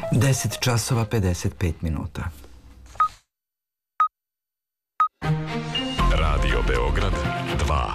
10 časova 55 minuta. Radio Beograd 2.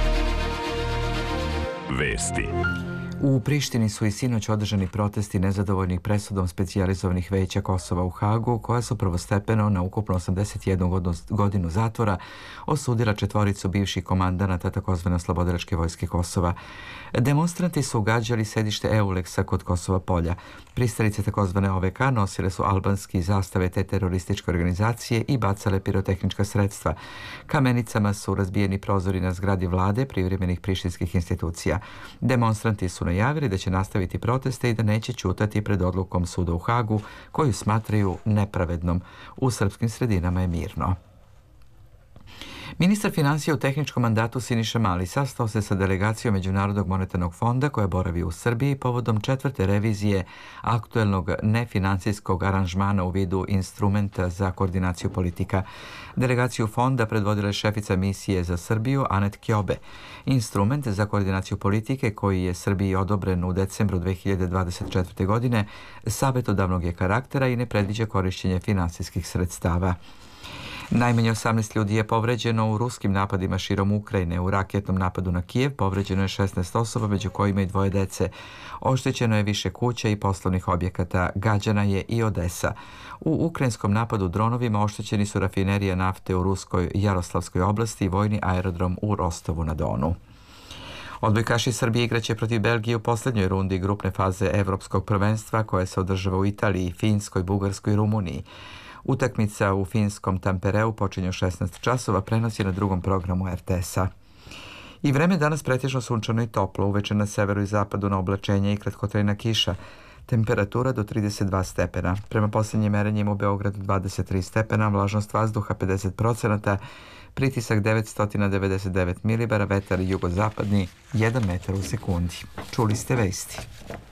Vesti. U Prištini su i sinoć održani protesti nezadovoljnih presudom specijalizovanih veća Kosova u Hagu, koja su prvostepeno na ukupno 81 godinu zatvora osudila četvoricu bivših komandanata tzv. Oslobodilačke vojske Kosova. Demonstranti su ugađali sedište EULEX-a kod Kosova polja. Pristalice tzv. OVK nosile su albanski zastave te terorističke organizacije i bacale pirotehnička sredstva. Kamenicama su razbijeni prozori na zgradi vlade privremenih prištinskih institucija. Demonstranti su najavili da će nastaviti proteste i da neće ćutati pred odlukom suda u Hagu, koju smatraju nepravednom. U srpskim sredinama je mirno. Ministar finansija u tehničkom mandatu Siniša Mali sastao se sa delegacijom Međunarodnog monetarnog fonda koja boravi u Srbiji povodom 4. revizije aktuelnog nefinancijskog aranžmana u vidu instrumenta za koordinaciju politika. Delegaciju fonda predvodila je šefica misije za Srbiju Anet Kjobe. Instrument za koordinaciju politike koji je Srbiji odobren u decembru 2024. godine savjetodavnog je karaktera i ne predviđa korišćenje finansijskih sredstava. Najmanje 18 ljudi je povređeno u ruskim napadima širom Ukrajine. U raketnom napadu na Kijev povređeno je 16 osoba, među kojima i 2 dece. Oštećeno je više kuća i poslovnih objekata. Gađana je i Odesa. U ukrajinskom napadu dronovima oštećeni su rafinerija nafte u ruskoj Jaroslavskoj oblasti i vojni aerodrom u Rostovu na Donu. Odbojkaši Srbije igraće protiv Belgije u posljednjoj rundi grupne faze Evropskog prvenstva koja se održava u Italiji, Finskoj, Bugarskoj i Rumuniji. Utakmica u finskom Tampereu počinje u 16 časova, prenosi na drugom programu RTS-a. I vreme danas pretežno sunčano i toplo, uveče na severu i zapadu na oblačenje i kratkotrajna kiša. Temperatura do 32 stepena. Prema posljednjim merenjima u Beogradu 23 stepena, vlažnost vazduha 50%, pritisak 999 milibara, vetar jugozapadni 1 metar u sekundi. Čuli ste vesti.